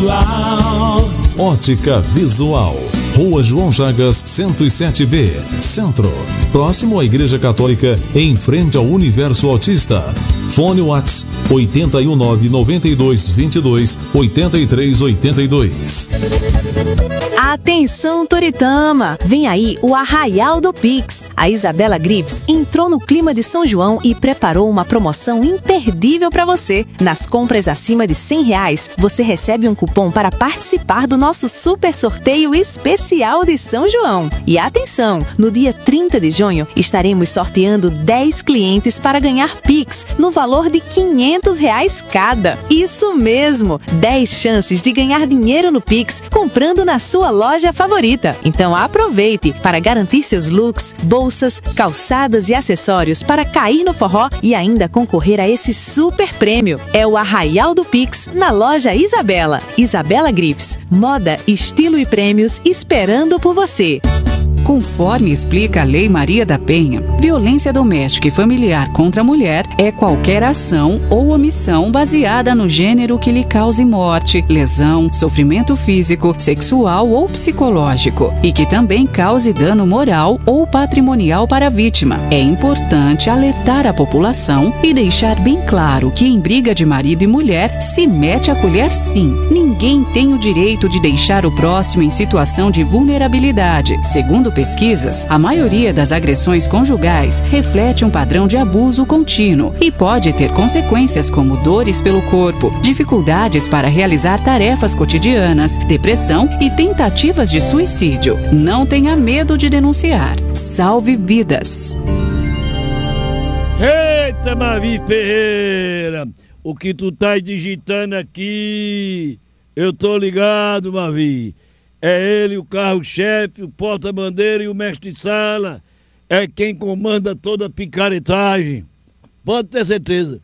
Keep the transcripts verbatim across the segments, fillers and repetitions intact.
Visual. Ótica Visual. Rua João Chagas, cento e sete B, Centro. Próximo à Igreja Católica, em frente ao Universo Autista. Fone Whats oito um nove, nove dois dois dois, oito três oito dois. Atenção, Toritama! Vem aí o Arraial do Pix. A Isabela Grips entrou no clima de São João e preparou uma promoção imperdível para você. Nas compras acima de cem reais, você recebe um cupom para participar do nosso super sorteio especial de São João. E atenção, no dia trinta de junho, estaremos sorteando dez clientes para ganhar Pix no valor de quinhentos reais cada. Isso mesmo! dez chances de ganhar dinheiro no Pix comprando na sua loja favorita. Então aproveite para garantir seus looks, bolsas, calçadas e acessórios para cair no forró e ainda concorrer a esse super prêmio. É o Arraial do Pix na loja Isabela. Isabela Grips, moda, estilo e prêmios esperando por você. Conforme explica a Lei Maria da Penha, violência doméstica e familiar contra a mulher é qualquer ação ou omissão baseada no gênero que lhe cause morte, lesão, sofrimento físico, sexual ou psicológico e que também cause dano moral ou patrimonial para a vítima. É importante alertar a população e deixar bem claro que em briga de marido e mulher se mete a colher sim. Ninguém tem o direito de deixar o próximo em situação de vulnerabilidade. Segundo pesquisas, a maioria das agressões conjugais reflete um padrão de abuso contínuo e pode ter consequências como dores pelo corpo, dificuldades para realizar tarefas cotidianas, depressão e tentativas de suicídio. Não tenha medo de denunciar. Salve vidas! Eita, Mavi Ferreira! O que tu tá digitando aqui? Eu tô ligado, Mavi. É ele o carro-chefe, o porta-bandeira e o mestre-sala. É quem comanda toda a picaretagem. Pode ter certeza.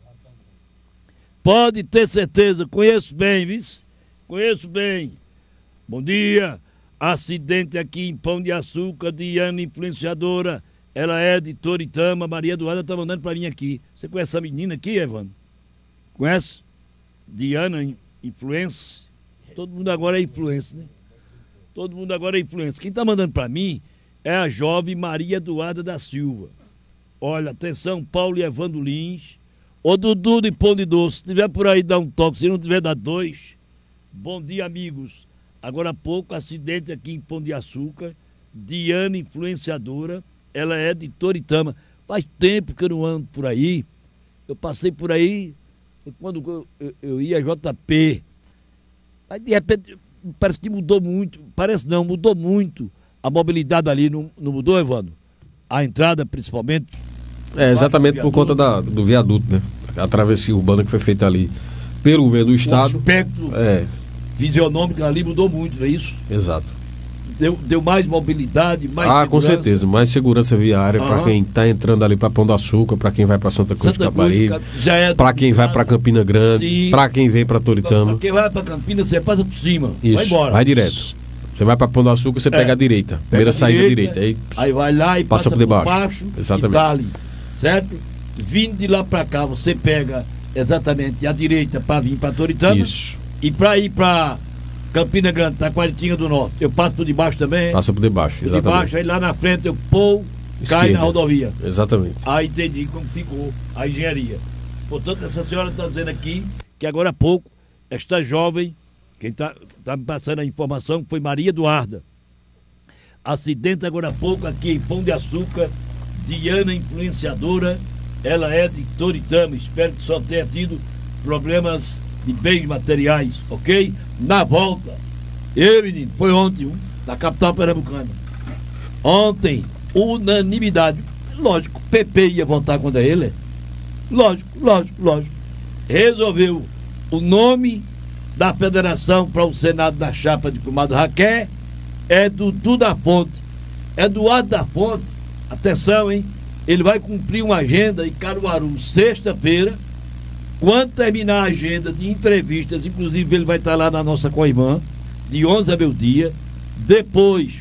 Pode ter certeza. Conheço bem, viu? Conheço bem. Bom dia. Acidente aqui em Pão de Açúcar, Diana Influenciadora. Ela é de Toritama. Maria Eduarda tá mandando pra mim aqui. Você conhece essa menina aqui, Evandro? Conhece? Diana Influência. Todo mundo agora é influência, né? Todo mundo agora é influência. Quem tá mandando pra mim é a jovem Maria Eduarda da Silva. Olha, atenção, Paulo e Evandro Lins. Ô Dudu de Pão de Doce, se tiver por aí, dá um toque. Se não tiver, dá dois. Bom dia, amigos. Agora há pouco, acidente aqui em Pão de Açúcar. Diana Influenciadora. Ela é de Toritama. Faz tempo que eu não ando por aí. Eu passei por aí quando eu, eu, eu ia a J P. Aí, de repente, parece que mudou muito. Parece não, mudou muito. A mobilidade ali não, não mudou, Evandro? A entrada, principalmente. É, exatamente por conta da, do viaduto, né? A travessia urbana que foi feita ali pelo governo do estado. O aspecto é. fisionômico ali mudou muito, não é isso? Exato. Deu, deu mais mobilidade, mais ah, segurança. Com certeza, mais segurança viária ah. para quem está entrando ali para Pão do Açúcar, para quem vai para Santa Cruz do Caparibe, é para quem vai para Campina Grande, para quem vem para Toritama. Para quem vai para Campinas, você passa por cima, isso, vai embora. Vai direto. Você vai para Pão do Açúcar, você é. pega a direita, pega primeira a saída direita, direita. Aí, aí vai lá e passa, passa por debaixo. Por baixo. Exatamente. E dali, certo? Vindo de lá para cá, você pega exatamente a direita para vir para Toritama. Isso. E para ir para Campina Grande, Taquaritinga do Norte, eu passo por debaixo também? Passa por debaixo, por exatamente. debaixo, aí lá na frente eu pô, cai na rodovia. Exatamente. Aí entendi como ficou a engenharia. Portanto, essa senhora está dizendo aqui que agora há pouco, esta jovem, quem está tá me passando a informação, foi Maria Eduarda. Acidente agora há pouco aqui em Pão de Açúcar, Diana Influenciadora, ela é de Toritama, espero que só tenha tido problemas de bens materiais, ok? Na volta, eu, menino, foi ontem, um, da capital pernambucana. Ontem, unanimidade. Lógico, P P ia votar contra ele. Lógico, lógico, lógico. Resolveu o nome da federação para o Senado da chapa de Comadre Raquel é Dudu da Fonte. Eduardo da Fonte, atenção, hein? Ele vai cumprir uma agenda em Caruaru sexta-feira. Quando terminar a agenda de entrevistas, inclusive ele vai estar lá na nossa Coimã, de onze a meio-dia. Depois,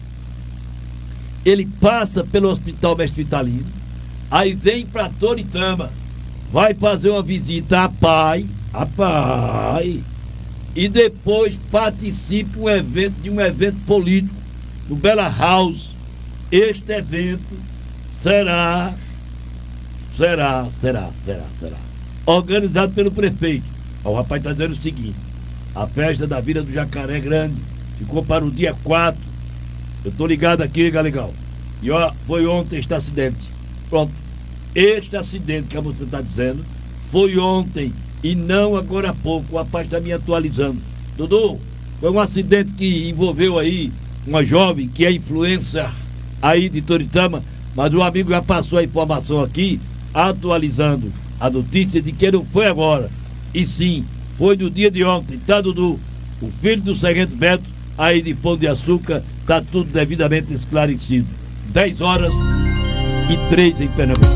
ele passa pelo Hospital Mestre Vitalino, aí vem para Toritama, vai fazer uma visita a pai, a pai, e depois participe um evento, de um evento político no Bela House. Este evento será, será, será, será, será, organizado pelo prefeito. O rapaz está dizendo o seguinte: a festa da Vila do Jacaré Grande ficou para o dia quatro. Eu estou ligado aqui, Galegal. E ó, foi ontem este acidente. Pronto. Este acidente que você está dizendo foi ontem e não agora há pouco. O rapaz está me atualizando. Dudu, foi um acidente que envolveu aí uma jovem que é influencer aí de Toritama, mas o amigo já passou a informação aqui, atualizando a notícia de que não foi agora, e sim, foi no dia de ontem, tá, Dudu? O filho do Sargento Beto, aí de Pão de Açúcar, tá tudo devidamente esclarecido. dez horas e três em Pernambuco.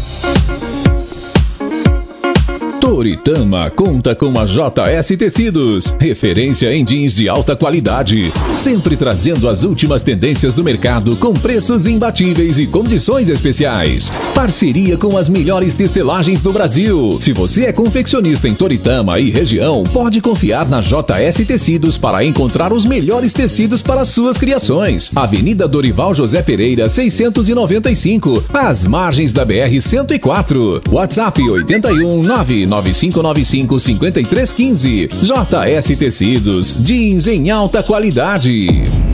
Toritama conta com a J S Tecidos, referência em jeans de alta qualidade, sempre trazendo as últimas tendências do mercado com preços imbatíveis e condições especiais. Parceria com as melhores tecelagens do Brasil. Se você é confeccionista em Toritama e região, pode confiar na J S Tecidos para encontrar os melhores tecidos para suas criações. Avenida Dorival José Pereira, seiscentos e noventa e cinco, às margens da B R cento e quatro. WhatsApp oito um nove nove cinco nove cinco cinco três um cinco. J S Tecidos, jeans em alta qualidade.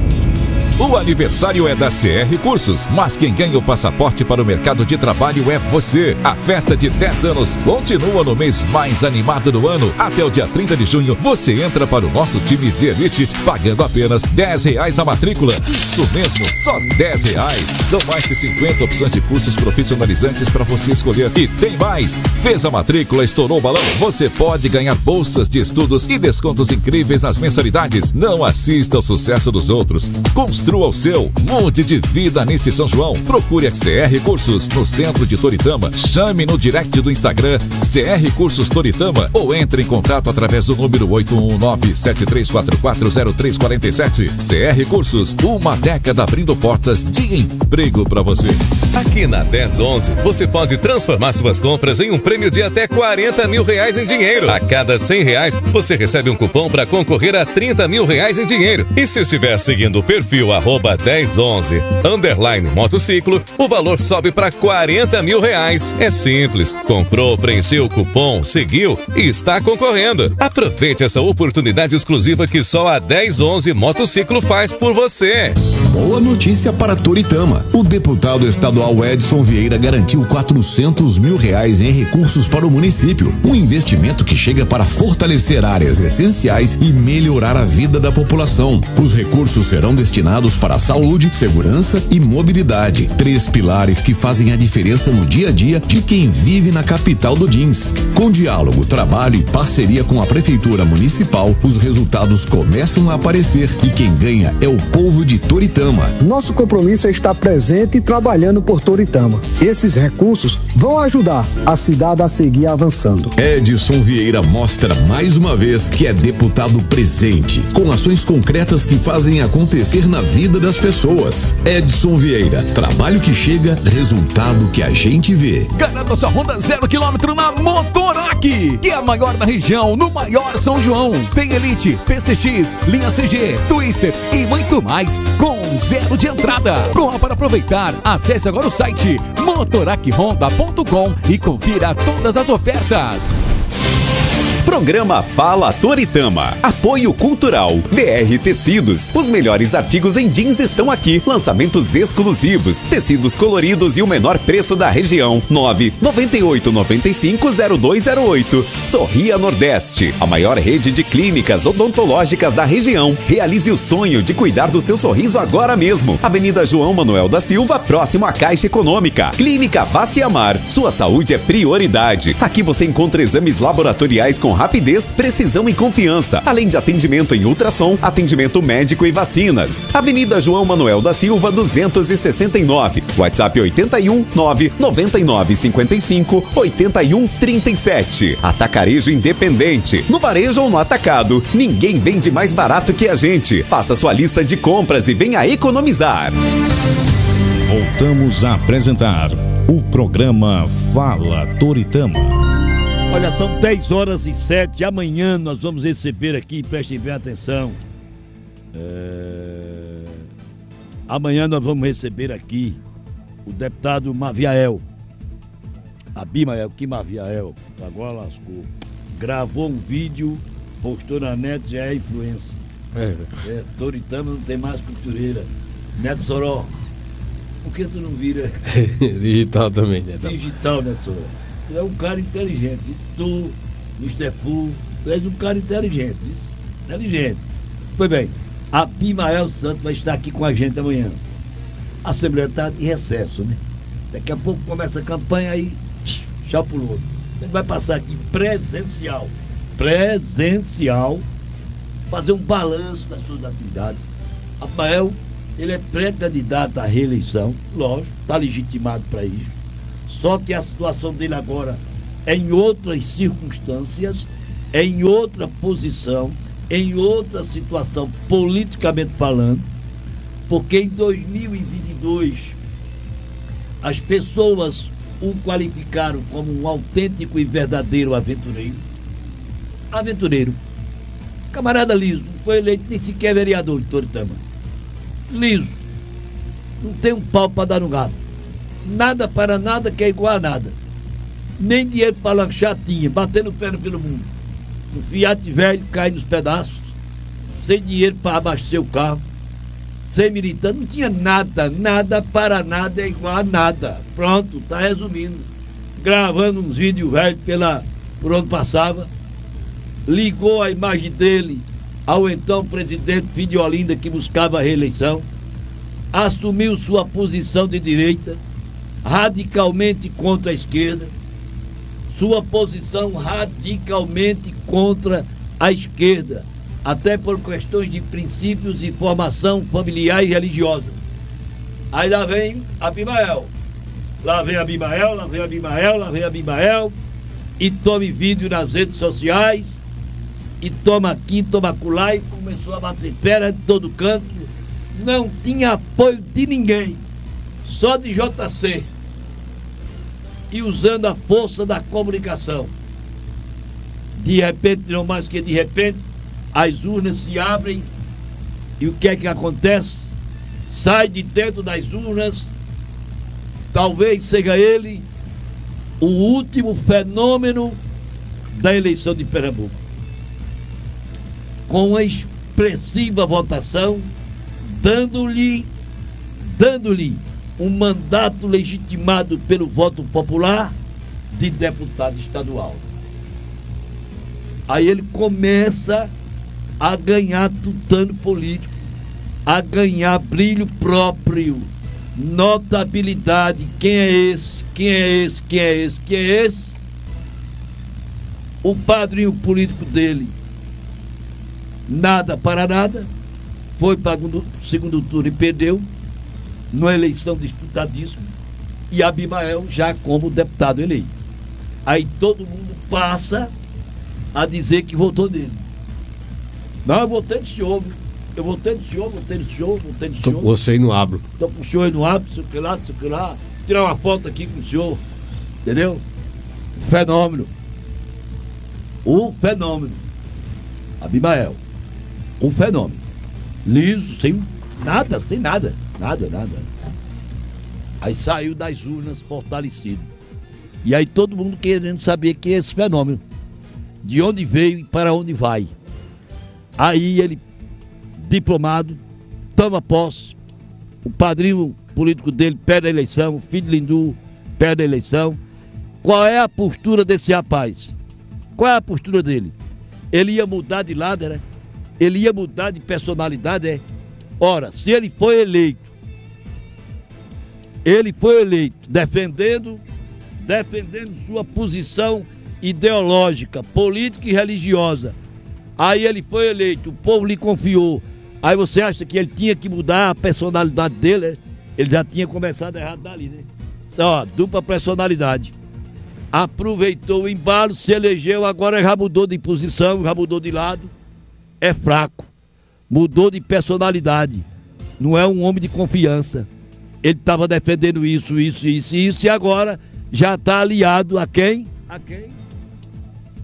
O aniversário é da C R Cursos, mas quem ganha o passaporte para o mercado de trabalho é você. A festa de dez anos continua no mês mais animado do ano. Até o dia trinta de junho, você entra para o nosso time de elite, pagando apenas dez reais a matrícula. Isso mesmo, só dez reais. São mais de cinquenta opções de cursos profissionalizantes para você escolher. E tem mais! Fez a matrícula, estourou o balão? Você pode ganhar bolsas de estudos e descontos incríveis nas mensalidades. Não assista ao sucesso dos outros. Construa o seu, mude de vida neste São João. Procure a C R Cursos no centro de Toritama. Chame no direct do Instagram C R Cursos Toritama ou entre em contato através do número oito um nove sete três quatro quatro zero três quatro sete. C R Cursos, uma década abrindo portas de emprego para você. Aqui na dez onze, você pode transformar suas compras em um prêmio de até quarenta mil reais em dinheiro. A cada cem reais, você recebe um cupom para concorrer a trinta mil reais em dinheiro. E se estiver seguindo o perfil arroba dez onze, underline motociclo, o valor sobe para quarenta mil reais. É simples. Comprou, preencheu o cupom, seguiu e está concorrendo. Aproveite essa oportunidade exclusiva que só a dez onze Motociclo faz por você. Boa notícia para Toritama. O deputado estadual Edson Vieira garantiu quatrocentos mil reais em recursos para o município. Um investimento que chega para fortalecer áreas essenciais e melhorar a vida da população. Os recursos serão destinados para a saúde, segurança e mobilidade. Três pilares que fazem a diferença no dia a dia de quem vive na capital do jeans. Com diálogo, trabalho e parceria com a Prefeitura Municipal, os resultados começam a aparecer e quem ganha é o povo de Toritama. Nosso compromisso é estar presente e trabalhando por Toritama. Esses recursos vão ajudar a cidade a seguir avançando. Edson Vieira mostra mais uma vez que é deputado presente, com ações concretas que fazem acontecer na vida das pessoas. Edson Vieira, trabalho que chega, resultado que a gente vê. Garanta sua Honda zero quilômetro na Motorac, que é a maior da região, no maior São João. Tem Elite, P S X, linha C G, Twister e muito mais, com zero de entrada. Corra para aproveitar. Acesse agora o site motorac honda ponto com e confira todas as ofertas. Programa Fala Toritama. Apoio Cultural. B R Tecidos. Os melhores artigos em jeans estão aqui. Lançamentos exclusivos. Tecidos coloridos e o menor preço da região. nove nove oito nove cinco zero dois zero oito. Sorria Nordeste. A maior rede de clínicas odontológicas da região. Realize o sonho de cuidar do seu sorriso agora mesmo. Avenida João Manuel da Silva, próximo à Caixa Econômica. Clínica Face Amar. Sua saúde é prioridade. Aqui você encontra exames laboratoriais com rapidez, precisão e confiança, além de atendimento em ultrassom, atendimento médico e vacinas. Avenida João Manuel da Silva, duzentos e sessenta e nove. WhatsApp oito um nove nove nove cinco cinco oito um três sete. Atacarejo Independente. No varejo ou no atacado, ninguém vende mais barato que a gente. Faça sua lista de compras e venha economizar. Voltamos a apresentar o programa Fala Toritama. Olha, são dez horas e sete. Amanhã nós vamos receber aqui, prestem bem atenção. É... Amanhã nós vamos receber aqui o deputado Maviael. Abimael, que Maviael, agora lascou. Gravou um vídeo, postou na net, já é influência. É, é Toritama não tem mais costureira. Neto Soró, por que tu não vira? Digital também, né? Digital, Neto Soró. Tu é um cara inteligente. Tu, mister Fu, tu és um cara inteligente. Inteligente. Pois bem, Abimael Santos vai estar aqui com a gente amanhã. A Assembleia está de recesso, né? Daqui a pouco começa a campanha aí, já pulou. Ele vai passar aqui presencial. Presencial. Fazer um balanço das suas atividades. Abimael, ele é pré-candidato à reeleição, lógico, está legitimado para isso. Só que a situação dele agora é em outras circunstâncias, é em outra posição, em outra situação, politicamente falando, porque em dois mil e vinte e dois as pessoas o qualificaram como um autêntico e verdadeiro aventureiro. Aventureiro. Camarada liso, não foi eleito nem sequer vereador de Toritama. Liso. Não tem um pau para dar no gato. Nada para nada que é igual a nada. Nem dinheiro para lanchar tinha, batendo perna pelo mundo. Um Fiat velho cai nos pedaços, sem dinheiro para abastecer o carro, sem militante, não tinha nada, nada para nada é igual a nada. Pronto, tá resumindo. Gravando uns vídeos velhos pela, por onde passava, ligou a imagem dele ao então presidente Filho de Olinda, que buscava a reeleição, assumiu sua posição de direita, radicalmente contra a esquerda, sua posição radicalmente contra a esquerda, até por questões de princípios e formação familiar e religiosa. Aí lá vem Abimael, lá vem Abimael, lá vem Abimael, lá vem Abimael, e tome vídeo nas redes sociais, e toma aqui, toma acolá, e começou a bater pera de todo canto, não tinha apoio de ninguém, só de J C, e usando a força da comunicação. De repente, não mais que de repente, as urnas se abrem e o que é que acontece? Sai de dentro das urnas, talvez seja ele o último fenômeno da eleição de Pernambuco. Com uma expressiva votação, dando-lhe dando-lhe um mandato legitimado pelo voto popular de deputado estadual. Aí ele começa a ganhar tutano político, a ganhar brilho próprio, notabilidade. Quem é esse? Quem é esse? Quem é esse? Quem é esse? O padrinho político dele, nada para nada, foi para o segundo turno e perdeu, numa eleição disputadíssima, e Abimael já como deputado eleito. Aí todo mundo passa a dizer que votou nele. Não, eu votei no senhor, eu votei no senhor, votei no senhor, votei no senhor. Você não abre. Tô com o senhor e não abre, sei que lá, sei que lá. Tirar uma foto aqui com o senhor, entendeu? Fenômeno. O fenômeno. Abimael. Um fenômeno. Liso, sem nada, sem nada. Nada, nada. Aí saiu das urnas fortalecido. E aí todo mundo querendo saber quem é esse fenômeno. De onde veio e para onde vai. Aí ele, diplomado, toma posse. O padrinho político dele perde a eleição. O filho de Lindu perde a eleição. Qual é a postura desse rapaz? Qual é a postura dele? Ele ia mudar de lado, né? Ele ia mudar de personalidade, é? Ora, se ele foi eleito, ele foi eleito defendendo, defendendo sua posição ideológica, política e religiosa. Aí ele foi eleito, o povo lhe confiou. Aí você acha que ele tinha que mudar a personalidade dele, né? Ele já tinha começado errado dali, né? Só, dupla personalidade. Aproveitou o embalo, se elegeu, agora já mudou de posição, já mudou de lado. É fraco. Mudou de personalidade. Não é um homem de confiança. Ele estava defendendo isso, isso, isso, isso, e agora já está aliado a quem? A quem?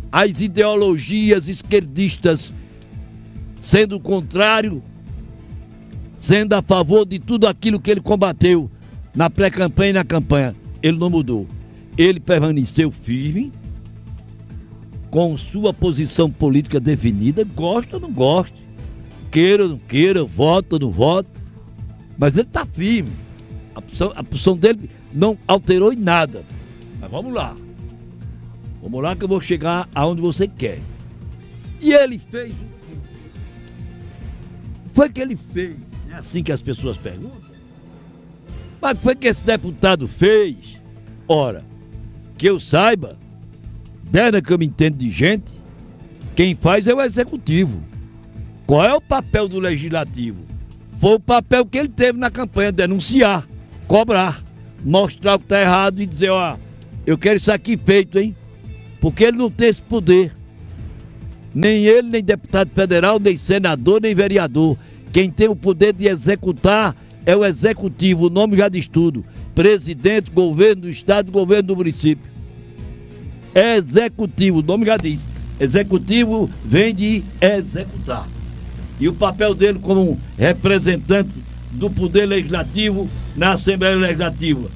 as ideologias esquerdistas, sendo o contrário, sendo a favor de tudo aquilo que ele combateu na pré-campanha e na campanha. Ele não mudou. Ele permaneceu firme, com sua posição política definida, gosta ou não gosta, queira ou não queira, vota ou não vota, mas ele está firme. A posição, a posição dele não alterou em nada. Mas vamos lá. Vamos lá que eu vou chegar aonde você quer. E ele fez o que foi que ele fez? É assim que as pessoas perguntam. Mas o que foi que esse deputado fez? Ora, que eu saiba, desde que eu me entendo de gente, quem faz é o executivo. Qual é o papel do legislativo? Foi o papel que ele teve na campanha, denunciar, cobrar, mostrar o que está errado e dizer, ó, eu quero isso aqui feito, hein? Porque ele não tem esse poder. Nem ele, nem deputado federal, nem senador, nem vereador. Quem tem o poder de executar é o executivo, o nome já diz tudo. Presidente, governo do estado, governo do município. É executivo, o nome já diz. Executivo vem de executar. E o papel dele como representante do poder legislativo na Assembleia Legislativa.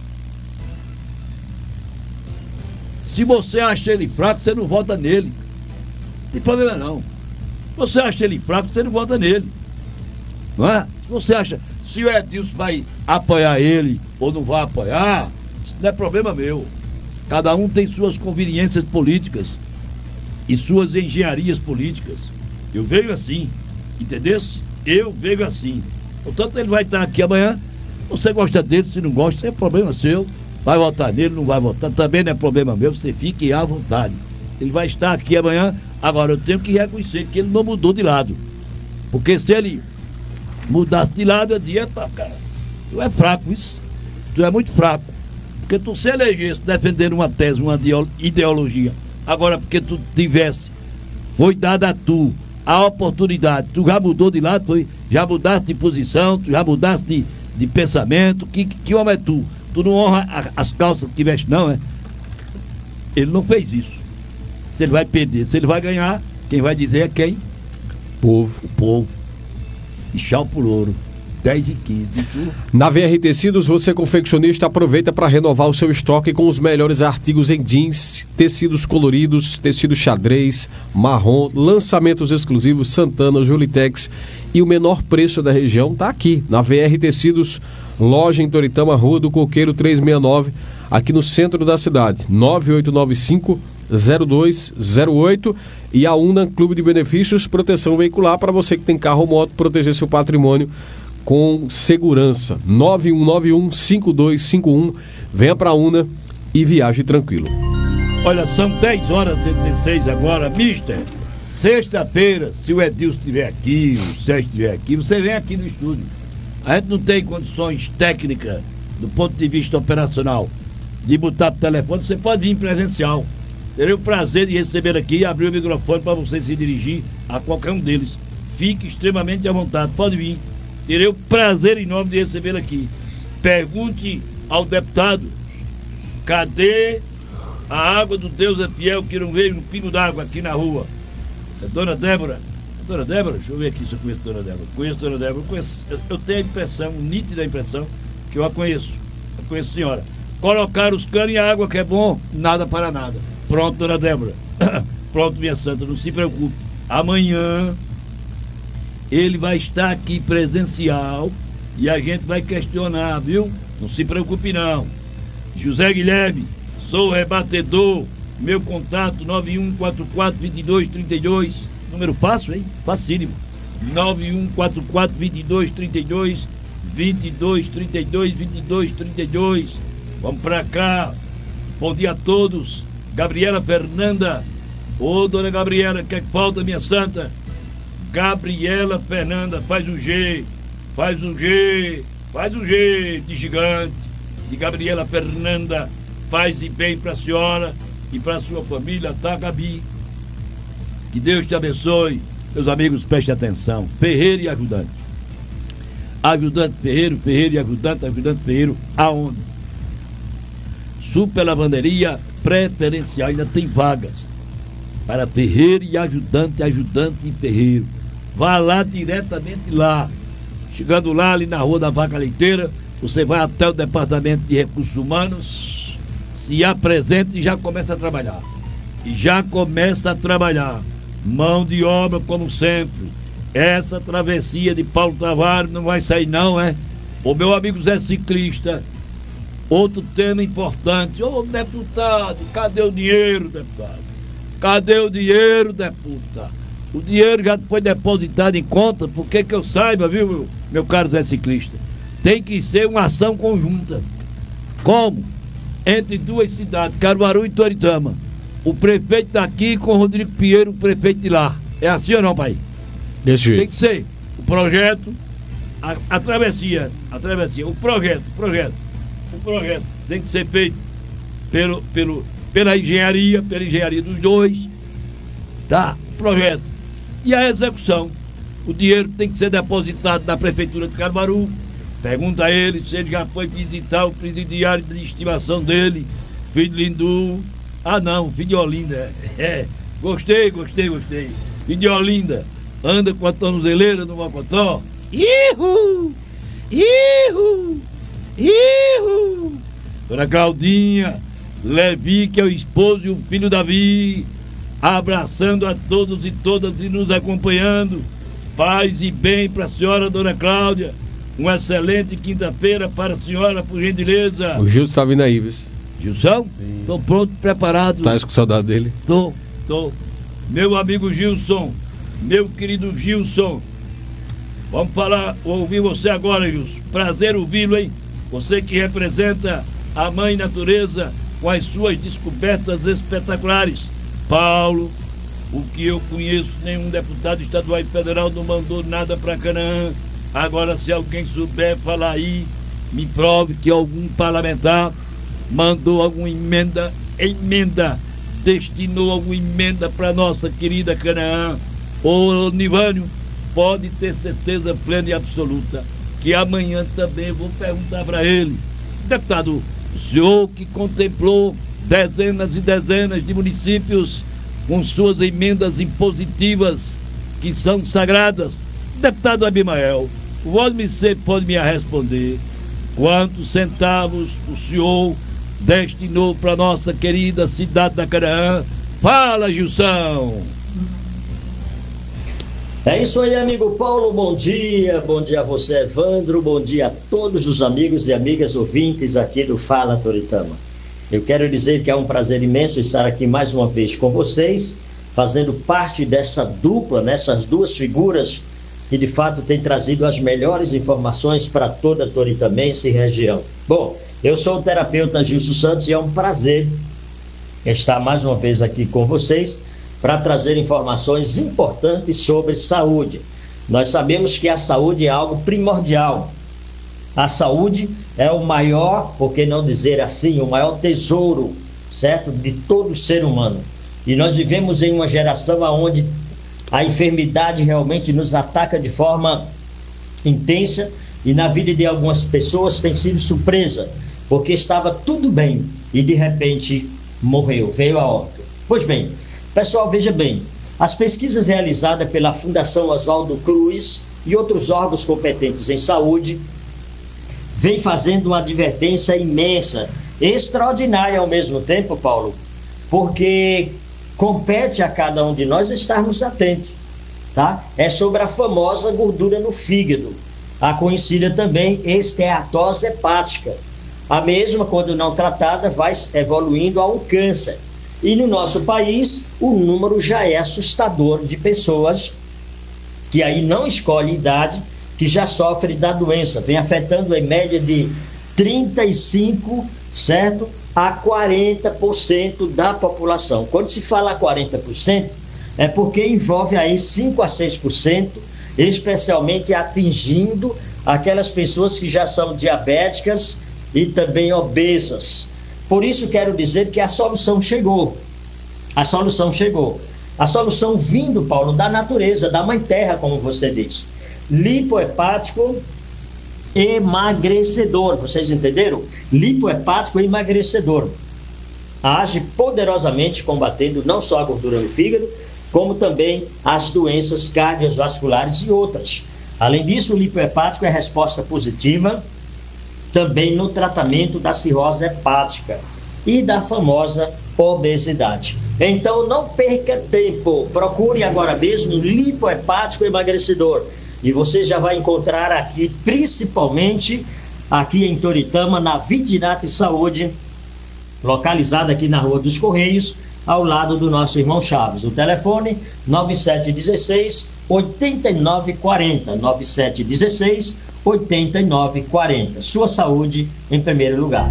Se você acha ele fraco, você não vota nele. Não tem problema não. Se você acha ele fraco, você não vota nele. Não é? Se você acha, se o Edilson vai apoiar ele ou não vai apoiar, isso não é problema meu. Cada um tem suas conveniências políticas e suas engenharias políticas. Eu vejo assim, entendeu? Eu vejo assim. Portanto, ele vai estar aqui amanhã. Você gosta dele, se não gosta, isso é problema seu. Vai votar nele, não vai votar, também não é problema meu, você fique à vontade. Ele vai estar aqui amanhã. Agora eu tenho que reconhecer que ele não mudou de lado. Porque se ele mudasse de lado, eu dizia, epa, cara, tu é fraco isso. Tu é muito fraco. Porque tu se elegesse defendendo uma tese, uma ideologia. Agora, porque tu tivesse, foi dada a tu a oportunidade, tu já mudou de lado, foi, já mudaste de posição, tu já mudaste de, de pensamento. Que, que, que homem é tu? Tu não honra a, as calças que veste, não, é? Ele não fez isso. Se ele vai perder, se ele vai ganhar, quem vai dizer é quem? Povo. O povo. E chau pro louro. dez e quinze. Na V R Tecidos, você confeccionista aproveita para renovar o seu estoque com os melhores artigos em jeans, tecidos coloridos, tecido xadrez, marrom, lançamentos exclusivos Santana, Julitex e o menor preço da região está aqui, na V R Tecidos, loja em Toritama, Rua do Coqueiro trezentos e sessenta e nove, aqui no centro da cidade, nove oito nove cinco, zero dois zero oito, e a Una Clube de Benefícios, proteção veicular para você que tem carro ou moto, proteger seu patrimônio com segurança. Nove um nove um, cinco dois cinco um. Venha para a Una e viaje tranquilo. Olha, são dez horas e dezesseis agora, mister. Sexta-feira, se o Edilson estiver aqui, o Sérgio estiver aqui, você vem aqui no estúdio. A gente não tem condições técnicas, do ponto de vista operacional, de botar pro telefone, você pode vir presencial. Terei o prazer de receber aqui e abrir o microfone para você se dirigir a qualquer um deles. Fique extremamente à vontade, pode vir. Terei o prazer enorme de receber aqui. Pergunte ao deputado: cadê a água do Deus é fiel que não veio no pingo d'água aqui na rua? É Dona Débora. É Dona Débora? Deixa eu ver aqui se eu conheço a Dona Débora. Conheço a Dona Débora. Eu, conheço, eu, eu tenho a impressão, nítida impressão, que eu a conheço. Eu conheço a senhora. Colocar os canos em água que é bom, nada para nada. Pronto, Dona Débora. Pronto, minha santa, não se preocupe. Amanhã ele vai estar aqui presencial e a gente vai questionar, viu? Não se preocupe não. José Guilherme, sou rebatedor, meu contato nove um quatro quatro, dois dois três dois, número fácil, hein? Facílimo. nove um quatro quatro, dois dois três dois, dois dois três dois, dois dois três dois. Vamos pra cá. Bom dia a todos. Gabriela Fernanda. Ô, dona Gabriela, que é que falta, minha santa? Gabriela Fernanda, faz um G, faz um G, faz um G de gigante, de Gabriela Fernanda, faz e bem para a senhora e para a sua família, tá, Gabi? Que Deus te abençoe. Meus amigos, prestem atenção. Ferreiro e ajudante. Ajudante Ferreiro, Ferreiro e ajudante, ajudante Ferreiro, aonde? Super lavanderia preferencial, ainda tem vagas. para terreiro e ajudante, ajudante e terreiro. Vá lá diretamente lá. Chegando lá, ali na Rua da Vaca Leiteira, você vai até o Departamento de Recursos Humanos, se apresenta e já começa a trabalhar. E já começa a trabalhar. Mão de obra, como sempre. Essa travessia de Paulo Tavares não vai sair não, é? O meu amigo Zé Ciclista, outro tema importante. Ô, deputado, cadê o dinheiro, deputado? Cadê o dinheiro, deputado? O dinheiro já foi depositado em conta, por que que eu saiba, viu, meu, meu caro Zé Ciclista? Tem que ser uma ação conjunta. Como? Entre duas cidades, Caruaru e Toritama. O prefeito daqui com o Rodrigo Pinheiro, o prefeito de lá. É assim ou não, pai? Desse jeito. Tem que ser. O projeto, a, a travessia, a travessia, o projeto, o projeto, o projeto tem que ser feito pelo, pelo, pela engenharia, pela engenharia dos dois, tá? O projeto. E a execução. O dinheiro tem que ser depositado na Prefeitura de Caruaru. Pergunta a ele se ele já foi visitar o presidiário de estimação dele, filho de Lindu. Ah não, filho de Olinda. É, gostei, gostei, gostei. Filho de Olinda. Anda com a tornozeleira no Mocotó. Ihu! Ihu! Ihu! Dona Claudinha, Levi, que é o esposo e o filho Davi, abraçando a todos e todas e nos acompanhando. Paz e bem para a senhora, Dona Cláudia. Uma excelente quinta-feira para a senhora, por gentileza. O Gilson tá vindo aí, viu? Gilson? Estou pronto, preparado. Tá com saudade dele? Tô, tô. Meu amigo Gilson, meu querido Gilson, vamos falar, ouvir você agora, Gilson. Prazer ouvi-lo, hein? Você que representa a Mãe Natureza com as suas descobertas espetaculares. Paulo, o que eu conheço, nenhum deputado estadual e federal não mandou nada para Canaã. Agora, se alguém souber falar aí, me prove que algum parlamentar mandou alguma emenda, emenda, destinou alguma emenda para nossa querida Canaã. Ô Nivânio, pode ter certeza plena e absoluta que amanhã também vou perguntar para ele. Deputado, o senhor que contemplou dezenas e dezenas de municípios com suas emendas impositivas que são sagradas, deputado Abimael, você pode me responder quantos centavos o senhor destinou para nossa querida cidade da Canaã? Fala, Gilson! É isso aí, amigo Paulo, bom dia, bom dia a você, Evandro, bom dia a todos os amigos e amigas ouvintes aqui do Fala Toritama. Eu quero dizer que é um prazer imenso estar aqui mais uma vez com vocês, fazendo parte dessa dupla, nessas duas figuras que de fato têm trazido as melhores informações para toda a toritamense e região. Bom, eu sou o terapeuta Gilson Santos e é um prazer estar mais uma vez aqui com vocês para trazer informações importantes sobre saúde. Nós sabemos que a saúde é algo primordial. A saúde é o maior, por que não dizer assim, o maior tesouro, certo, de todo ser humano. E nós vivemos em uma geração onde a enfermidade realmente nos ataca de forma intensa e na vida de algumas pessoas tem sido surpresa, porque estava tudo bem e de repente morreu, veio a óbito. Pois bem, pessoal, veja bem, as pesquisas realizadas pela Fundação Oswaldo Cruz e outros órgãos competentes em saúde vem fazendo uma advertência imensa, extraordinária ao mesmo tempo, Paulo, porque compete a cada um de nós estarmos atentos, tá? É sobre a famosa gordura no fígado, a conhecida também esteatose hepática. A mesma, quando não tratada, vai evoluindo a um câncer. E no nosso país, o número já é assustador de pessoas que aí não escolhe idade, que já sofre da doença, vem afetando em média de trinta e cinco, certo? A quarenta por cento da população. Quando se fala quarenta por cento, é porque envolve aí cinco a seis por cento, especialmente atingindo aquelas pessoas que já são diabéticas e também obesas. Por isso quero dizer que a solução chegou. A solução chegou. A solução vindo, Paulo, da natureza, da mãe terra, como você disse. Lipohepático emagrecedor, vocês entenderam? Lipohepático emagrecedor. age poderosamente combatendo não só a gordura no fígado, como também as doenças cardiovasculares e outras. Além disso, o lipohepático é resposta positiva também no tratamento da cirrose hepática e da famosa obesidade. Então não perca tempo, procure agora mesmo um lipohepático emagrecedor e você já vai encontrar aqui, principalmente aqui em Toritama, na Vidinate Saúde, localizada aqui na Rua dos Correios, ao lado do nosso irmão Chaves. O telefone nove sete um seis, oito nove quatro zero, nove sete um seis, oito nove quatro zero. Sua saúde em primeiro lugar.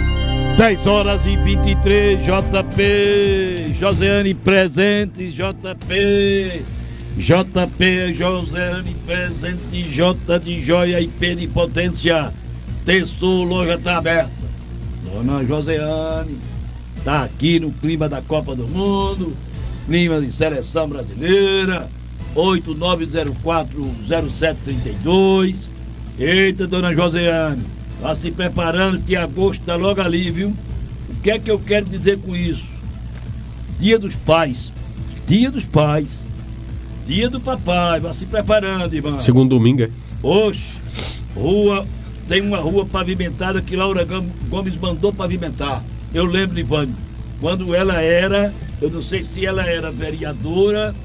dez horas e vinte e três, J P, Josiane presente, J P, J P, Josiane presente, J de joia e P de potência, Terço, loja está aberta. Dona Josiane está aqui no clima da Copa do Mundo, clima de seleção brasileira, oito nove zero quatro zero sete três dois. Eita, Dona Josiane, vá se preparando que agosto está logo ali, viu? O que é que eu quero dizer com isso? Dia dos Pais, Dia dos Pais, Dia do Papai, vá se preparando, irmão. Segundo domingo, é? Oxe, rua, tem uma rua pavimentada que Laura Gomes mandou pavimentar. Eu lembro, Ivane, quando ela era, eu não sei se ela era vereadora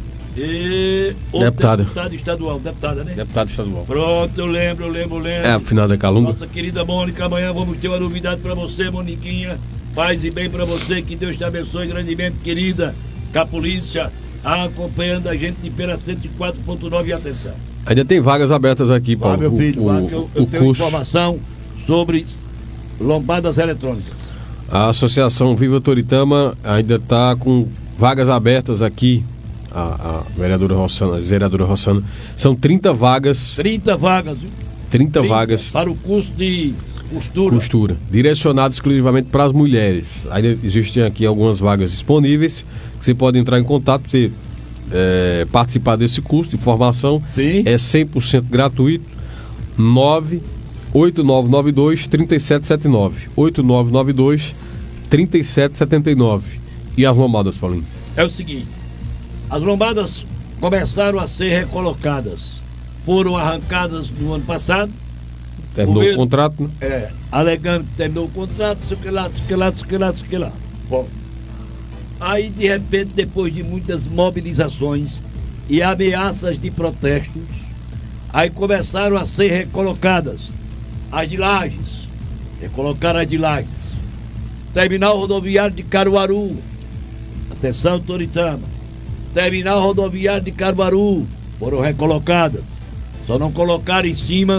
e... ou deputada. Deputada estadual, deputada, né? Deputada estadual. Pronto, eu lembro, eu lembro, eu lembro. É a final da Calunga. Nossa querida Mônica, amanhã vamos ter uma novidade pra você, Moniquinha. Paz e bem pra você, que Deus te abençoe grandemente, querida. Capolícia, acompanhando a gente pela cento e quatro ponto nove, atenção. Ainda tem vagas abertas aqui, Paulo. Ah, meu filho, o, vá, o, que eu, eu o tenho curso. informação sobre lombadas eletrônicas. A Associação Viva Toritama ainda está com vagas abertas aqui. A, a vereadora Rossana, a vereadora Rossana. São trinta vagas. trinta vagas, viu? trinta, trinta vagas. Para o curso de costura. Costura. Direcionado exclusivamente para as mulheres. Ainda existem aqui algumas vagas disponíveis. Você pode entrar em contato para você é, participar desse curso de formação. Sim. É cem por cento gratuito. nove oito nove nove dois, três sete sete nove. oito nove nove dois, três sete sete nove. E as lombadas, Paulinho? É o seguinte. As lombadas começaram a ser recolocadas. Foram arrancadas no ano passado. Terminou o, governo, o contrato, né? É, alegando que terminou o contrato, sei que lá, sei que lá, sei que lá, sei que lá. Bom, aí de repente, depois de muitas mobilizações e ameaças de protestos, aí começaram a ser recolocadas as de Lages, recolocaram as de Lages. Terminal rodoviário de Caruaru, atenção Toritama. Terminal rodoviário de Caruaru, foram recolocadas. Só não colocaram em cima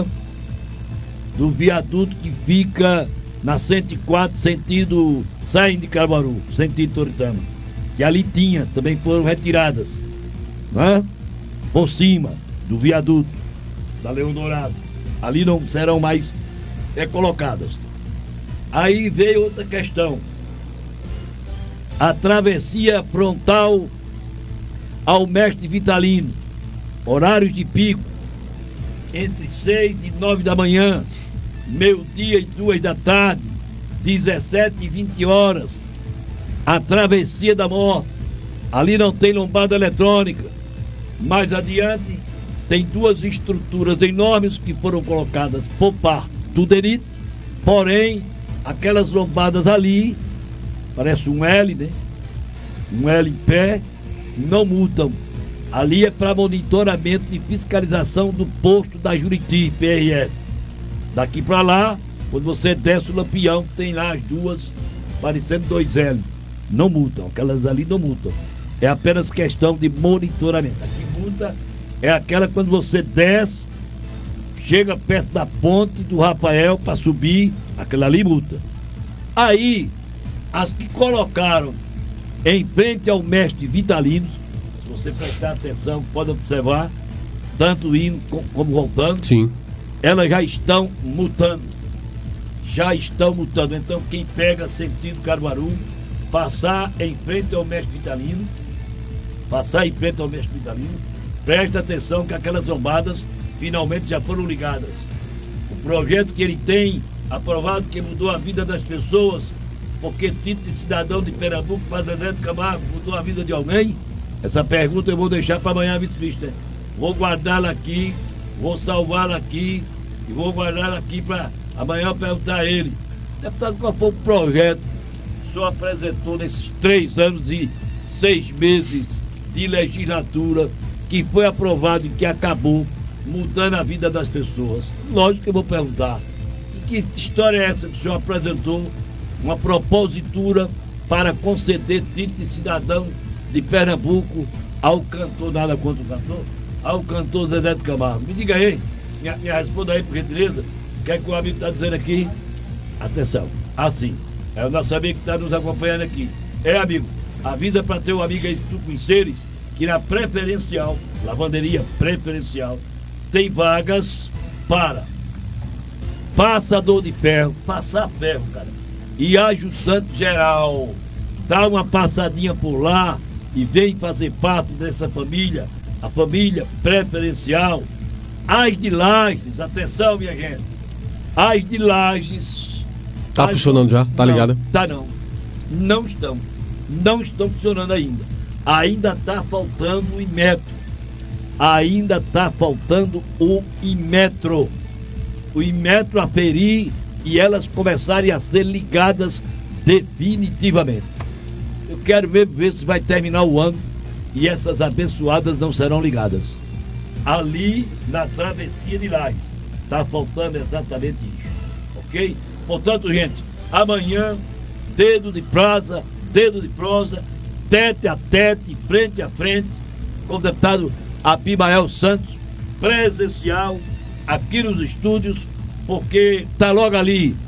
do viaduto que fica na cento e quatro, sentido saindo de Caruaru, sentido Toritama. Que ali tinha, também foram retiradas, né? Por cima do viaduto da Leão Dourado. Ali não serão mais recolocadas. Aí veio outra questão. A travessia frontal ao Mestre Vitalino, horários de pico, entre seis e nove da manhã, meio-dia e duas da tarde, dezessete e vinte horas, a travessia da morte. Ali não tem lombada eletrônica. Mais adiante, tem duas estruturas enormes que foram colocadas por parte do DENIT, porém, aquelas lombadas ali, parece um L, né? Um L em pé, não multam. Ali é para monitoramento e fiscalização do posto da Juriti, P R F. Daqui para lá, quando você desce o Lampião, tem lá as duas, parecendo dois L. Não multam, aquelas ali não multam. É apenas questão de monitoramento. Aqui multa é aquela quando você desce, chega perto da ponte do Rafael para subir, aquela ali multa. Aí, as que colocaram em frente ao Mestre Vitalino, se você prestar atenção, pode observar, tanto indo como voltando. Sim. Elas já estão multando. Já estão multando. Então, quem pega sentido Caruaru, passar em frente ao Mestre Vitalino, passar em frente ao Mestre Vitalino, presta atenção que aquelas lombadas finalmente já foram ligadas. O projeto que ele tem aprovado, que mudou a vida das pessoas, porque título de cidadão de Pernambuco para Zezé de Camargo mudou a vida de alguém? Essa pergunta eu vou deixar para amanhã, vice-vista. Vou guardá-la aqui, vou salvá-la aqui e vou guardá-la aqui para amanhã perguntar a ele. Deputado, qual foi o projeto que o senhor apresentou nesses três anos e seis meses de legislatura que foi aprovado e que acabou mudando a vida das pessoas? Lógico que eu vou perguntar. E que história é essa que o senhor apresentou? Uma propositura para conceder título de cidadão de Pernambuco ao cantor, nada contra o cantor, ao cantor Zezé de Camargo. Me diga aí, me, me responda aí, por gentileza, o que é que o amigo está dizendo aqui? Atenção, assim, é o nosso amigo que está nos acompanhando aqui. É, amigo, avisa para teu amigo aí, tu conheceres, que na preferencial, lavanderia preferencial, tem vagas para passador de ferro, passar ferro, cara, e ajudante geral. Dá uma passadinha por lá e vem fazer parte dessa família, a família preferencial. As de Lages, atenção, minha gente, as de Lages. Tá funcionando já? Tá ligado? Não, tá não. Não estão. Não estão funcionando ainda. Ainda está faltando o Inmetro. Ainda está faltando o Inmetro. O Inmetro aferir e elas começarem a ser ligadas definitivamente. Eu quero ver, ver se vai terminar o ano e essas abençoadas não serão ligadas. Ali na travessia de Lages. Está faltando exatamente isso. Ok? Portanto, gente, amanhã, dedo de prosa, dedo de prosa, tete a tete, frente a frente, com o deputado Abimael Santos, presencial, aqui nos estúdios, porque está logo ali,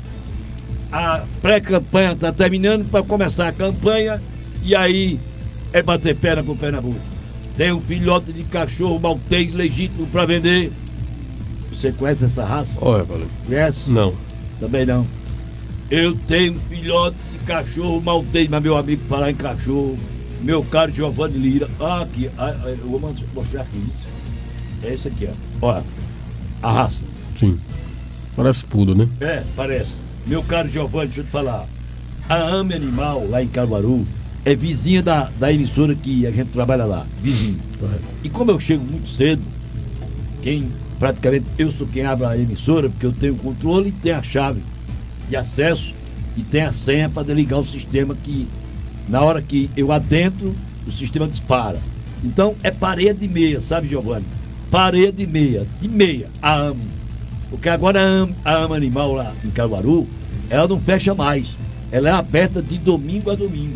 a pré-campanha está terminando para começar a campanha, e aí é bater perna com o Pernambuco. Tem um filhote de cachorro maltês legítimo para vender. Você conhece essa raça? Olha, valeu. Conhece? Não. Também não. Eu tenho um filhote de cachorro maltês, mas meu amigo, falar em cachorro, meu caro Giovanni Lira, ah, aqui, ah, eu vou mostrar aqui isso. É esse aqui, ó. Olha, a raça. Sim. Parece pudo, né? É, parece. Meu caro Giovanni, deixa eu te falar. A Ame Animal, lá em Caruaru, é vizinha da, da emissora que a gente trabalha lá. Vizinho. Correto. E como eu chego muito cedo, quem praticamente eu sou quem abre a emissora, porque eu tenho o controle e tenho a chave de acesso e tem a senha para desligar o sistema, que na hora que eu adentro, o sistema dispara. Então é parede e meia, sabe, Giovanni? Parede e meia, de meia, a AME. Porque agora a AME, a AME Animal lá em Caruaru, ela não fecha mais. Ela é aberta de domingo a domingo.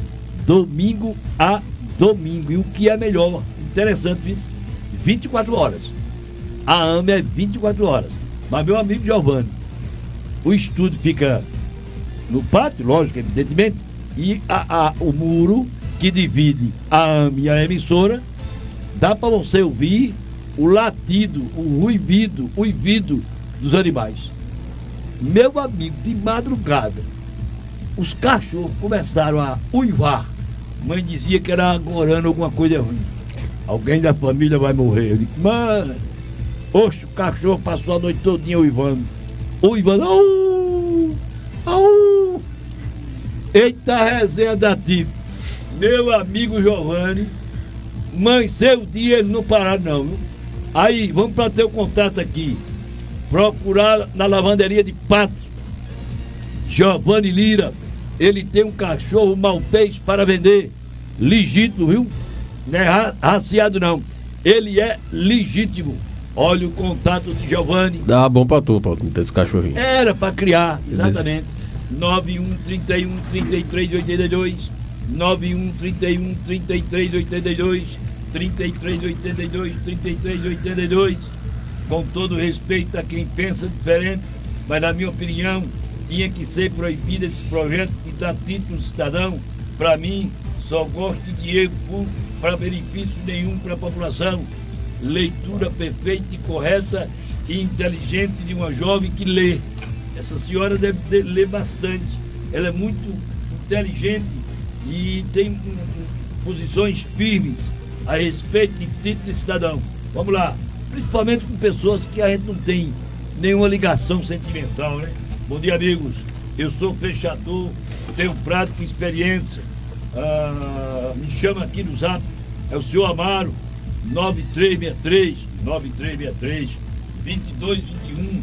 Domingo a domingo. E o que é melhor, interessante isso, vinte e quatro horas. A AME é vinte e quatro horas. Mas, meu amigo Giovanni, o estúdio fica no pátio, lógico, evidentemente, e a, a, o muro que divide a AME e a emissora, dá para você ouvir o latido, o ruivido, o uivido dos animais. Meu amigo, de madrugada, os cachorros começaram a uivar. Mãe dizia que era agorando alguma coisa ruim. Alguém da família vai morrer. Eu digo, mano, oxe, o cachorro passou a noite todinha uivando. Uivando, au, au. Eita resenha da Tico. Meu amigo Giovanni, mãe, seu dia eles não pararam não, viu? Aí, vamos para ter o contato aqui. Procurar na lavanderia de Patos. Giovanni Lira. Ele tem um cachorro maltês para vender. Legítimo, viu? Não é ra raciado não. Ele é legítimo. Olha o contato de Giovanni. Dá bom pra tu, Paulo, ter esse cachorrinho. Era para criar, exatamente. nove um, trinta e um, trinta e três, oitenta e dois. nove um, trinta e um, trinta e três, oitenta e dois. trinta e três, oitenta e dois, trinta e três, oitenta e dois. Com todo respeito a quem pensa diferente, mas na minha opinião, tinha que ser proibido esse projeto de dar título cidadão. Para mim, só gosto de dinheiro público para benefício nenhum para a população. Leitura perfeita e correta e inteligente de uma jovem que lê. Essa senhora deve ter, ler bastante. Ela é muito inteligente e tem um, um, posições firmes a respeito de título de cidadão. Vamos lá. Principalmente com pessoas que a gente não tem nenhuma ligação sentimental, né? Bom dia, amigos. Eu sou fechador, tenho prática e experiência. Ah, me chama aqui no zap, é o senhor Amaro, nove três seis três, nove três seis três, dois dois dois um,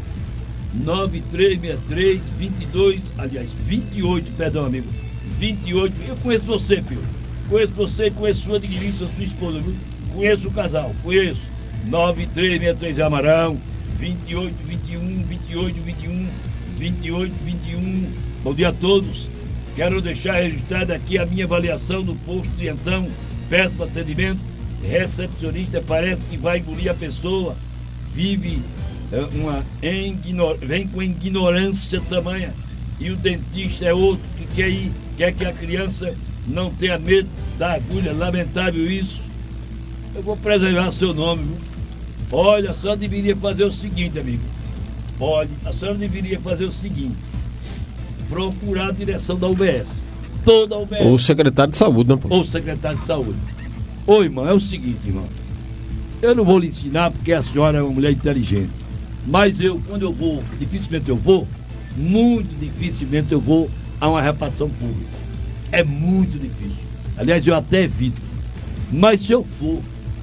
nove três seis três, vinte e dois, aliás, vinte e oito, perdão, amigo, vinte e oito, eu conheço você, filho, conheço você, conheço sua digníssima, sua esposa, viu? Conheço o casal, conheço, nove três seis três Amarão, vinte e oito, vinte e um, vinte e oito, vinte e um, vinte e oito, vinte e um, bom dia a todos. Quero deixar registrada aqui a minha avaliação no posto de então, péssimo atendimento, recepcionista parece que vai engolir a pessoa, vive é, uma ignor... vem com ignorância tamanha, e o dentista é outro que quer ir, quer que a criança não tenha medo da agulha, lamentável isso. Eu vou preservar seu nome, viu? Olha, a senhora deveria fazer o seguinte, amigo, olha, a senhora deveria fazer o seguinte, procurar a direção da U B S. Toda a U B S. Ou o secretário de saúde, né, pô? Ou o secretário de saúde. Ô, irmão, é o seguinte, irmão. Eu não vou lhe ensinar porque a senhora é uma mulher inteligente. Mas eu, quando eu vou, dificilmente eu vou, muito dificilmente eu vou a uma repartição pública. É muito difícil. Aliás, eu até evito. Mas se eu for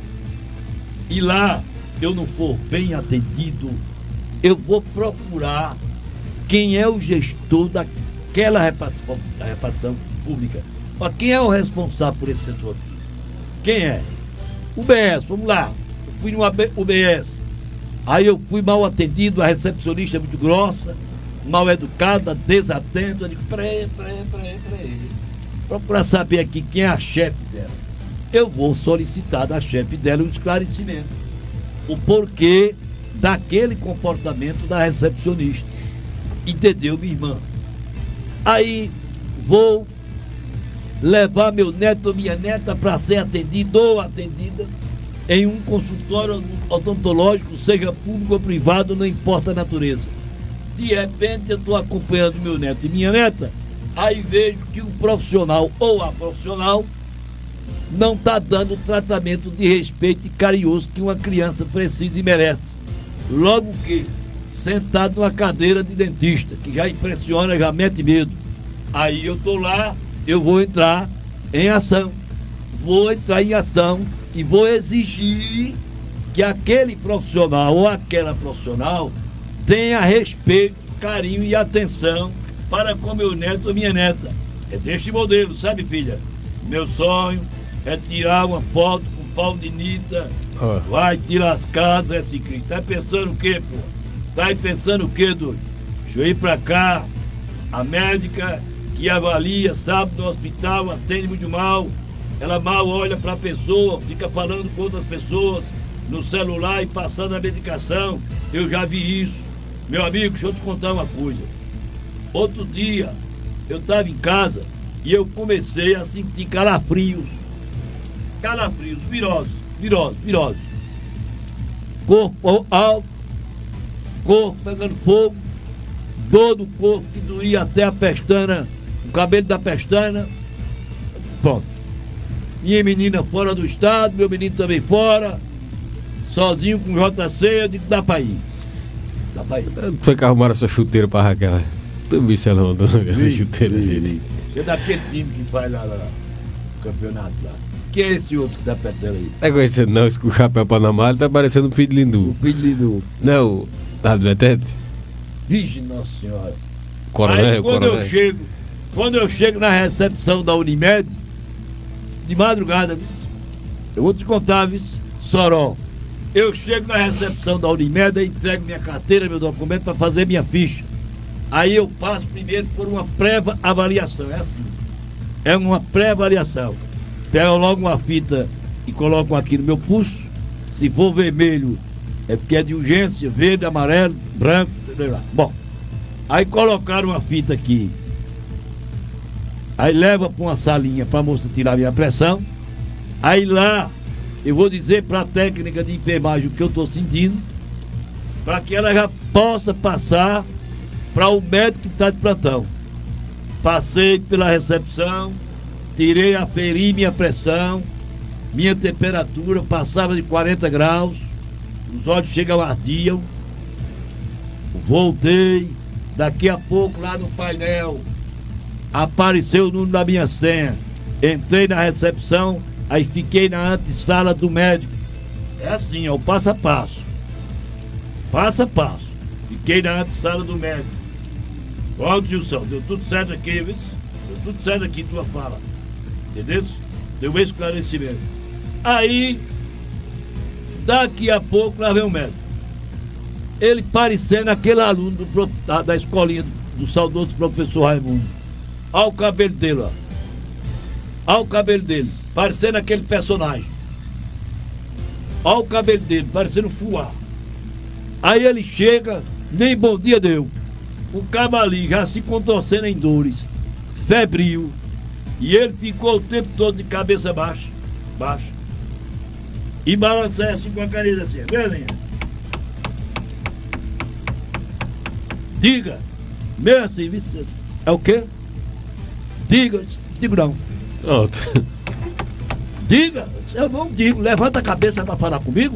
e lá eu não for bem atendido, eu vou procurar quem é o gestor daquela repartição, da repartição pública. Mas quem é o responsável por esse setor aqui? Quem é? U B S, vamos lá. Eu fui numa U B S. Aí eu fui mal atendido, a recepcionista é muito grossa, mal educada, desatenta. Eu digo, peraí, peraí, peraí, peraí. Procurar saber aqui quem é a chefe dela. Eu vou solicitar da chefe dela um esclarecimento. O porquê daquele comportamento da recepcionista. Entendeu, minha irmã? Aí vou levar meu neto ou minha neta para ser atendido ou atendida em um consultório odontológico, seja público ou privado, não importa a natureza. De repente eu estou acompanhando meu neto e minha neta, aí vejo que o profissional ou a profissional não está dando o tratamento de respeito e carinhoso que uma criança precisa e merece. Logo que sentado numa cadeira de dentista, que já impressiona, já mete medo. Aí eu estou lá, eu vou entrar em ação. Vou entrar em ação e vou exigir que aquele profissional ou aquela profissional tenha respeito, carinho e atenção para com meu neto ou minha neta. É deste modelo, sabe, filha? Meu sonho é tirar uma foto com o pau de Nita, ah. vai tirar as casas, esse Cristo. Tá pensando o quê, pô? Tá aí pensando o quê, doido? Deixa eu ir pra cá. A médica que avalia, sabe, no hospital, atende muito mal. Ela mal olha pra pessoa, fica falando com outras pessoas no celular e passando a medicação. Eu já vi isso. Meu amigo, deixa eu te contar uma coisa. Outro dia, eu estava em casa e eu comecei a sentir calafrios. Calafrios, virose, virose, virose. Corpo alto, corpo pegando fogo, dor do corpo que doía até a pestana, o cabelo da pestana. Pronto. Minha menina fora do estado, meu menino também fora, sozinho com J C, eu digo, dá pra ir. Dá pra ir. Foi que arrumaram essa chuteira pra Raquel. Tu bicho, ela mandou essa chuteira dele. Você é daquele time que faz lá, lá no campeonato lá. Quem é esse outro que tá perto dela aí? Não é conhecendo não, esse com o chapéu Panamá, ele tá parecendo o filho de Lindu. O filho de Lindu. Não, o advertente? Virgem Nossa Senhora. Coronel, aí, quando coronel. eu chego, quando eu chego na recepção da Unimed, de madrugada, eu vou te contar, viu, Soró. Eu chego na recepção da Unimed, entrego minha carteira, meu documento para fazer minha ficha. Aí eu passo primeiro por uma pré-avaliação, é assim. É uma pré-avaliação. Pego logo uma fita e coloco aqui no meu pulso. Se for vermelho, é porque é de urgência, verde, amarelo, branco, blá, blá. Bom, aí colocaram uma fita aqui. Aí leva para uma salinha para a moça tirar minha pressão. Aí lá eu vou dizer para a técnica de enfermagem o que eu estou sentindo, para que ela já possa passar para o médico que está de plantão. Passei pela recepção, tirei, aferi minha pressão, minha temperatura passava de quarenta graus, os olhos chegam ardiam. Voltei, Daqui a pouco, lá no painel, apareceu o número da minha senha. Entrei na recepção, aí fiquei na antessala do médico. É assim, é o passo a passo. Passo a passo. Fiquei na antessala do médico. Ó, Gilson, deu tudo certo aqui, viu? Deu tudo certo aqui, tua fala. Entendeu? Deu esse esclarecimento. Aí, daqui a pouco, lá vem o médico. Ele parecendo aquele aluno do, da, da escolinha do, do saudoso professor Raimundo. Olha o cabelo dele, ó. Olha o cabelo dele, parecendo aquele personagem. Olha o cabelo dele, parecendo fuá. Aí ele chega, nem bom dia deu. O cabo ali já se contorcendo em dores, febril. E ele ficou o tempo todo de cabeça baixa, baixa. E balançando assim com a carinha assim, beleza? Diga, meu assim, é o quê? Diga, digo não. Oh. Diga, eu não digo, levanta a cabeça para falar comigo.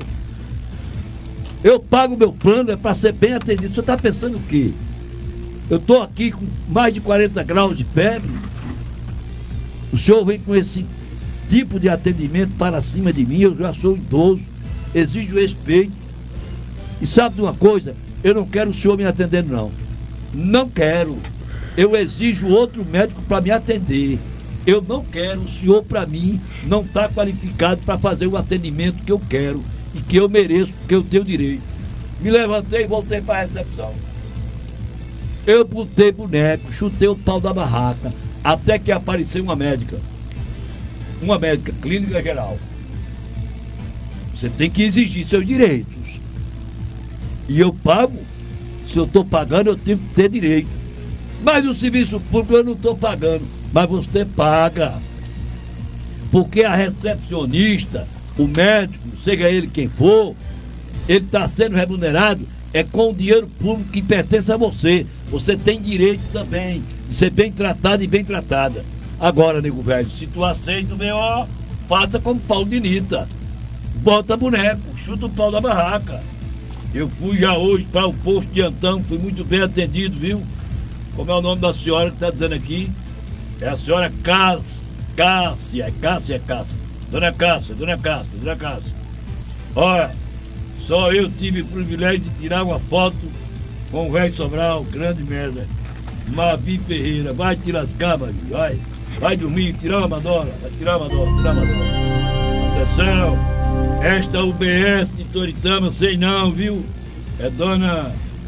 Eu pago meu plano, é para ser bem atendido. O senhor está pensando o quê? Eu estou aqui com mais de quarenta graus de febre. O senhor vem com esse tipo de atendimento para cima de mim. Eu já sou idoso, exijo respeito. E sabe de uma coisa? Eu não quero o senhor me atendendo, não. Não quero. Eu exijo outro médico para me atender. Eu não quero, o senhor para mim não está qualificado para fazer o atendimento que eu quero e que eu mereço, porque eu tenho direito. Me levantei e voltei para a recepção. Eu botei boneco, chutei o pau da barraca, até que apareceu uma médica. Uma médica, clínica geral. Você tem que exigir seus direitos. E eu pago, se eu estou pagando, eu tenho que ter direito. Mas o serviço público eu não estou pagando. Mas você paga. Porque a recepcionista, o médico, seja ele quem for, ele está sendo remunerado é com o dinheiro público que pertence a você. Você tem direito também de ser bem tratado e bem tratada. Agora, nego velho, se tu aceita o B O, faça como Paulo de Nita. Bota boneco, chuta o pau da barraca. Eu fui já hoje para o posto de Antão, fui muito bem atendido, viu? Como é o nome da senhora que está dizendo aqui? É a senhora Cássia, Cássia, Cássia, Cássia. Dona Cássia, Dona Cássia, Dona Cássia. Olha, só eu tive o privilégio de tirar uma foto com o velho Sobral, grande merda. Mavi Ferreira, vai te lascar, Mavi, vai. Vai dormir, tirar uma madora, vai tirar uma madora, tirar uma madora. Atenção, esta U B S de Toritama, sei não, viu? É dona...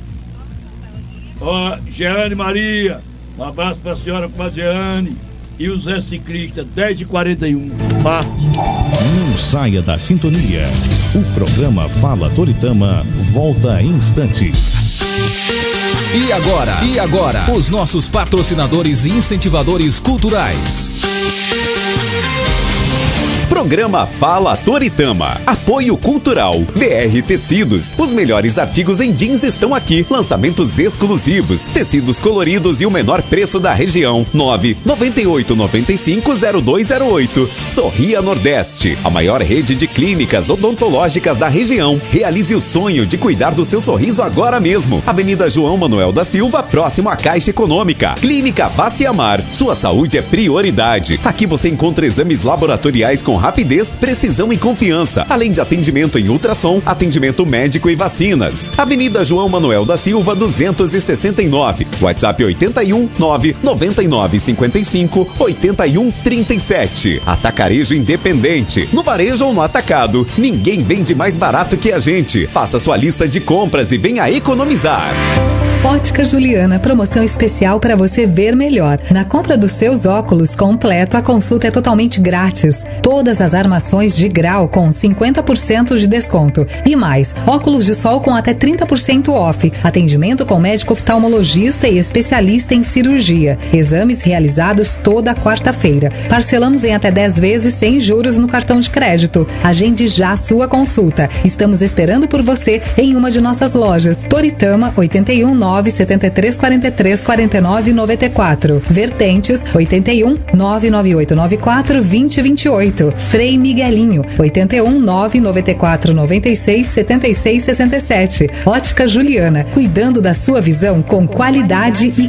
Ó, Jeane Maria, um abraço para a senhora, para a Jeane. E o Zé Ciclista, dez e quarenta e um. Parte. Não saia da sintonia. O programa Fala Toritama volta em instantes. E agora? E agora? Os nossos patrocinadores e incentivadores culturais. Programa Fala Toritama. Apoio Cultural. B R Tecidos. Os melhores artigos em jeans estão aqui. Lançamentos exclusivos. Tecidos coloridos e o menor preço da região. nove nove oito nove cinco zero dois zero oito. Sorria Nordeste. A maior rede de clínicas odontológicas da região. Realize o sonho de cuidar do seu sorriso agora mesmo. Avenida João Manuel da Silva, próximo à Caixa Econômica. Clínica Face Amar. Sua saúde é prioridade. Aqui você encontra exames laboratoriais com rapidez, precisão e confiança, além de atendimento em ultrassom, atendimento médico e vacinas. Avenida João Manuel da Silva, duzentos e sessenta e nove. WhatsApp oitenta e um, nove nove nove cinco cinco, oitenta e um, trinta e sete. Atacarejo Independente. No varejo ou no atacado, ninguém vende mais barato que a gente. Faça sua lista de compras e venha economizar. Ótica Juliana, promoção especial para você ver melhor. Na compra dos seus óculos completo, a consulta é totalmente grátis. Todas as armações de grau com cinquenta por cento de desconto. E mais, óculos de sol com até trinta por cento off. Atendimento com médico oftalmologista e especialista em cirurgia. Exames realizados toda quarta-feira. Parcelamos em até dez vezes sem juros no cartão de crédito. Agende já a sua consulta. Estamos esperando por você em uma de nossas lojas. Toritama, oitenta e um, nove nove sete três quatro três quatro nove nove quatro. Vertentes oitenta e um, nove nove oito nove quatro, dois zero dois oito. Frei Miguelinho oitenta e um, nove nove quatro nove seis, sete seis seis sete. Ótica Juliana, cuidando da sua visão com qualidade e